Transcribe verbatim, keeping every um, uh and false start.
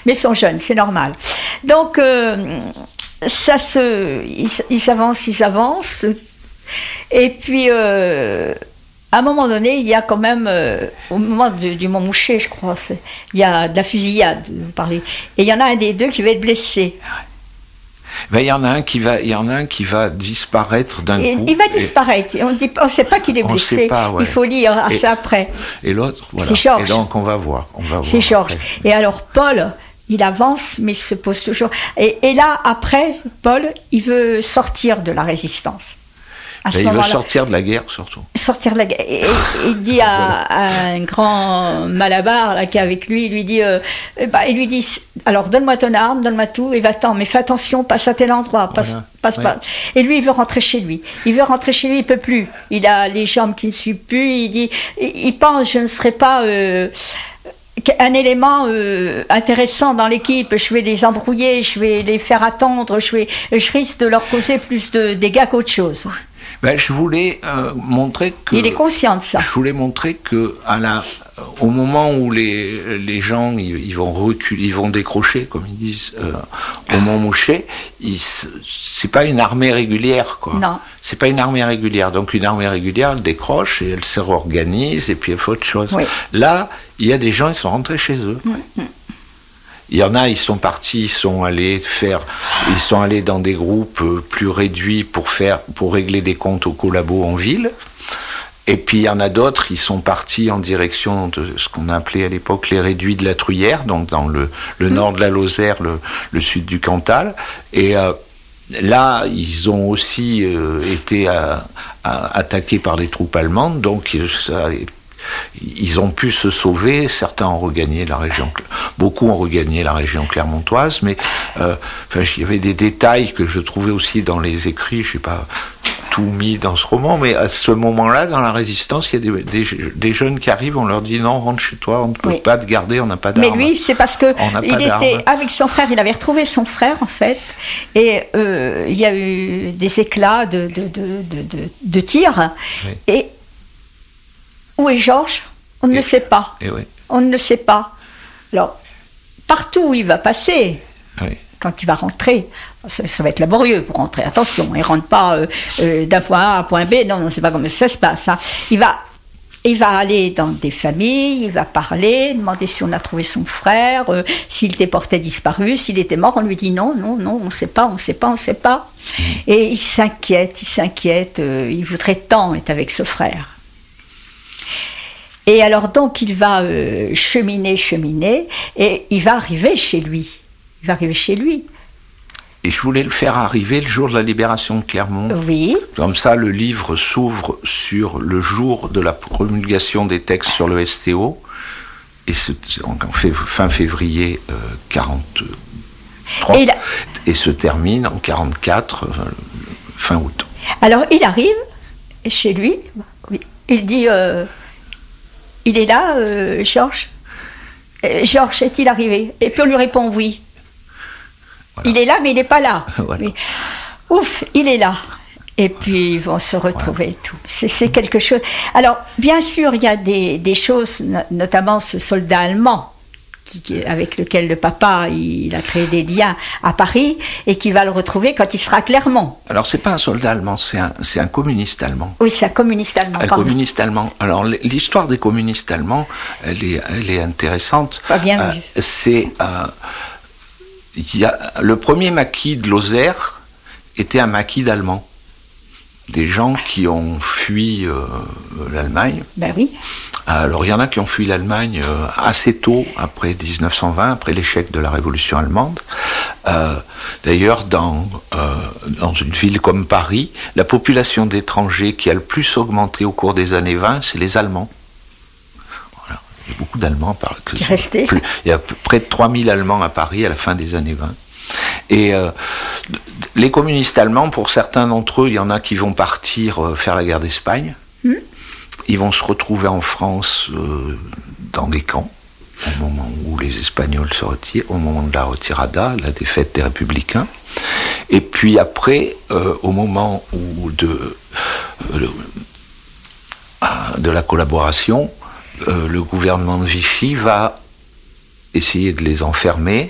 mais ils sont jeunes, c'est normal. Donc, euh, ça se, ils, ils s'avancent, ils avancent, et puis, euh, à un moment donné, il y a quand même, euh, au moment du, du Montmouchet, je crois, c'est, il y a de la fusillade, vous parlez, et il y en a un des deux qui va être blessé. Ben, il y en a un qui va, il y en a un qui va disparaître d'un Et, coup. il va disparaître. Et on ne sait pas qu'il est blessé. On sait pas, ouais. Il faut lire à et, ça après. Et l'autre, voilà. C'est Georges. Et donc on va voir. On va C'est voir Georges. après. Et alors Paul, il avance, mais il se pose toujours. Et, et là, après, Paul, il veut sortir de la résistance. À ce Ben, il veut moment-là, sortir de la guerre surtout. sortir de la guerre. Et, et il dit à, à un grand Malabar là, qui est avec lui, il lui dit, euh, bah, il lui dit, alors donne-moi ton arme, donne-moi tout, et va-t'en, mais fais attention, passe à tel endroit, passe, Voilà. passe Ouais. pas. Et lui, il veut rentrer chez lui. Il veut rentrer chez lui, il peut plus. Il a les jambes qui ne suivent plus. Il dit, il, il pense, je ne serai pas euh, un élément euh, intéressant dans l'équipe. Je vais les embrouiller, je vais les faire attendre, je vais, je risque de leur causer plus de dégâts qu'autre chose. Ben, je voulais euh, montrer que. Il est conscient de ça. Je voulais montrer que à la, au moment où les les gens ils, ils vont reculer, ils vont décrocher, comme ils disent, euh, au Montmouchet, ils, c'est pas une armée régulière, quoi. Non. C'est pas une armée régulière. Donc une armée régulière, elle décroche et elle se réorganise et puis elle fait autre chose. Oui. Là, il y a des gens, ils sont rentrés chez eux. Oui. Il y en a, ils sont partis, ils sont allés faire, ils sont allés dans des groupes plus réduits pour faire, pour régler des comptes aux collabos en ville. Et puis il y en a d'autres, ils sont partis en direction de ce qu'on a appelé à l'époque les réduits de la Truyère, donc dans le, le mmh. nord de la Lozère, le, le sud du Cantal. Et euh, là, ils ont aussi euh, été à, à, attaqués par les troupes allemandes, donc ça. Ils ont pu se sauver, certains ont regagné la région, beaucoup ont regagné la région clermontoise, mais euh, enfin, il y avait des détails que je trouvais aussi dans les écrits, je sais pas tout mis dans ce roman, mais à ce moment-là, dans la résistance, il y a des, des, des jeunes qui arrivent, on leur dit non, rentre chez toi, on ne peut oui. pas te garder, on n'a pas d'armes. Mais lui, c'est parce que il était avec son frère, il avait retrouvé son frère en fait, et euh, il y a eu des éclats de, de, de, de, de, de tirs, oui. et où est Georges ? On ne et, le sait pas. Oui. On ne le sait pas. Alors, partout où il va passer, oui. quand il va rentrer, ça, ça va être laborieux pour rentrer. Attention, il ne rentre pas euh, euh, d'un point A à un point B. Non, non, c'est pas comme ça se passe. Hein. Il va, il va aller dans des familles, il va parler, demander si on a trouvé son frère, euh, s'il était porté disparu, s'il était mort. On lui dit non, non, non, on ne sait pas, on ne sait pas, on ne sait pas. Mmh. Et il s'inquiète, il s'inquiète. Euh, il voudrait tant être avec ce frère. Et alors donc il va euh, cheminer, cheminer, et il va arriver chez lui. Il va arriver chez lui. Et je voulais le faire arriver le jour de la libération de Clermont. Oui. Comme ça, le livre s'ouvre sur le jour de la promulgation des textes sur le S T O, et c'est en fin février euh, quarante-trois, et, la... et se termine en quarante-quatre, euh, fin août. Alors il arrive chez lui, il dit... Euh... Il est là, euh, Georges euh, Georges, est-il arrivé ? Et puis on lui répond oui. Voilà. Il est là, mais il n'est pas là. Voilà. Mais, ouf, il est là. Et puis ils vont se retrouver et tout. C'est, c'est quelque chose. Alors, bien sûr, il y a des, des choses, notamment ce soldat allemand, qui, avec lequel le papa il a créé des liens à Paris et qui va le retrouver quand il sera à Clermont. Alors c'est pas un soldat allemand, c'est un, c'est un communiste allemand. Oui, c'est un communiste allemand. Un pardon. communiste allemand. Alors l'histoire des communistes allemands, elle est, elle est intéressante. Pas bien euh, vu. C'est euh, y a, le premier maquis de Lozère était un maquis d'Allemands. Des gens qui ont fui euh, l'Allemagne. Ben oui. Alors il y en a qui ont fui l'Allemagne euh, assez tôt, après dix-neuf cent vingt, après l'échec de la Révolution allemande. Euh, d'ailleurs, dans, euh, dans une ville comme Paris, la population d'étrangers qui a le plus augmenté au cours des années vingt, c'est les Allemands. Voilà. Il y a beaucoup d'Allemands. Par, que, qui restaient. Plus, il y a près de trois mille Allemands à Paris à la fin des années vingt. Et euh, les communistes allemands, pour certains d'entre eux, il y en a qui vont partir euh, faire la guerre d'Espagne. Mmh. Ils vont se retrouver en France euh, dans des camps, au moment où les Espagnols se retirent, au moment de la retirada, la défaite des Républicains. Et puis après, euh, au moment où de, euh, de la collaboration, euh, le gouvernement de Vichy va essayer de les enfermer